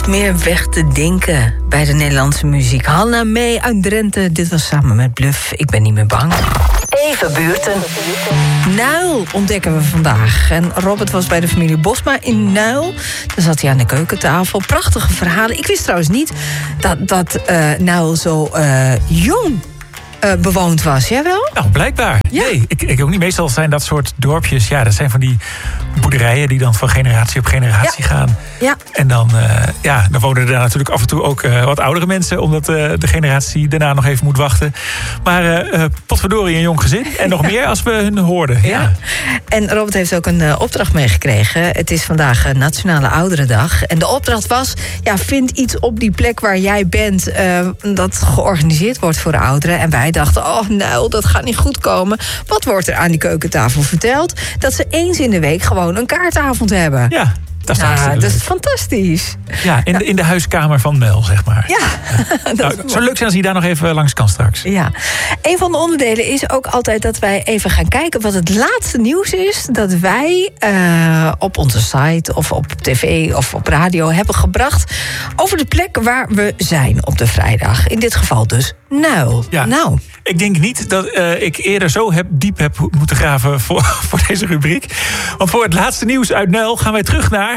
niet meer weg te denken bij de Nederlandse muziek. Hanna Mee uit Drenthe, dit was samen met Bluff. Ik ben niet meer bang. Even buurten. Nuil ontdekken we vandaag. En Robert was bij de familie Bosma in Nuil. Daar zat hij aan de keukentafel. Prachtige verhalen. Ik wist trouwens niet dat Nuil zo jong bewoond was. Jij wel? Nou, blijkbaar. Ja. Nee, ik ook niet. Meestal zijn dat soort dorpjes... Ja, dat zijn van die boerderijen die dan van generatie op generatie gaan. Ja. En dan wonen er daar natuurlijk af en toe ook wat oudere mensen... omdat de generatie daarna nog even moet wachten. Maar potverdorie, een jong gezin. En nog meer als we hun hoorden. Ja. En Robert heeft ook een opdracht meegekregen. Het is vandaag Nationale Ouderendag. En de opdracht was, vind iets op die plek waar jij bent... dat georganiseerd wordt voor de ouderen. En wij dachten, dat gaat niet goed komen. Wat wordt er aan die keukentafel verteld? Dat ze eens in de week gewoon een kaartavond hebben. Ja. Dat is fantastisch. Ja, in de huiskamer van Mel, zeg maar. Ja. Het zou leuk zijn als hij daar nog even langs kan straks. Ja. Een van de onderdelen is ook altijd dat wij even gaan kijken... wat het laatste nieuws is dat wij op onze site... of op tv of op radio hebben gebracht... over de plek waar we zijn op de vrijdag. In dit geval dus Nuil. Ja. Nou. Ik denk niet dat ik eerder zo diep heb moeten graven voor deze rubriek. Want voor het laatste nieuws uit Nuil gaan wij terug naar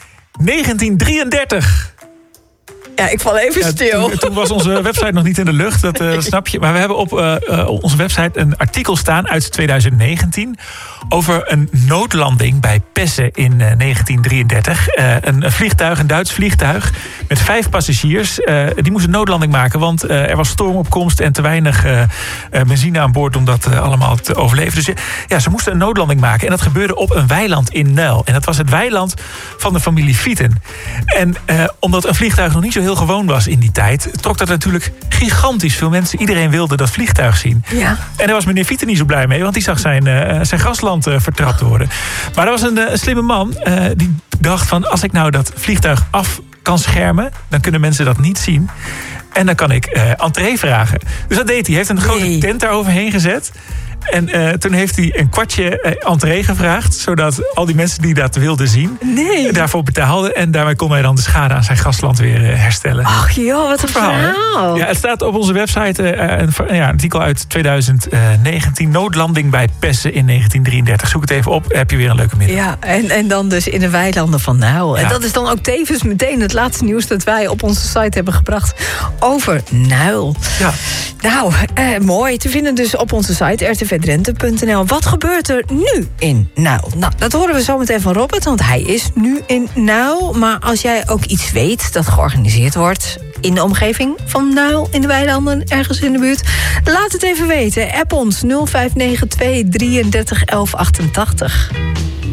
1933. Ja, ik val even stil. Toen was onze website nog niet in de lucht, dat snap je. Maar we hebben op onze website een artikel staan uit 2019... over een noodlanding bij Pessen in 1933. Een Duits vliegtuig met 5 passagiers. Die moesten een noodlanding maken, want er was stormopkomst... en te weinig benzine aan boord om dat allemaal te overleven. Dus ze moesten een noodlanding maken. En dat gebeurde op een weiland in Nuil. En dat was het weiland van de familie Fieten. En omdat een vliegtuig nog niet zo heel gewoon was in die tijd... trok dat natuurlijk gigantisch veel mensen. Iedereen wilde dat vliegtuig zien. Ja. En daar was meneer Fieten niet zo blij mee... want die zag zijn grasland vertrapt worden. Maar er was een slimme man die dacht van... als ik nou dat vliegtuig af kan schermen... dan kunnen mensen dat niet zien... en dan kan ik entree vragen. Dus dat deed hij. Hij heeft een grote tent daaroverheen gezet... En toen heeft hij een kwartje entree gevraagd... zodat al die mensen die dat wilden zien... daarvoor betaalden. En daarmee kon hij dan de schade aan zijn grasland weer herstellen. Ach joh, wat een verhaal. Ja, het staat op onze website een artikel uit 2019. Noodlanding bij Pessen in 1933. Zoek het even op, heb je weer een leuke middag. Ja, en dan dus in de weilanden van Nuil. Ja. En dat is dan ook tevens meteen het laatste nieuws... dat wij op onze site hebben gebracht over Nuil. Ja. Nou, mooi. Te vinden dus op onze site rtvdrenthe.nl. Wat gebeurt er nu in Nuil? Nou, dat horen we zo meteen van Robert, want hij is nu in Nuil. Maar als jij ook iets weet dat georganiseerd wordt... in de omgeving van Nuil, in de weilanden, ergens in de buurt... laat het even weten. App ons 0592 33 11 88.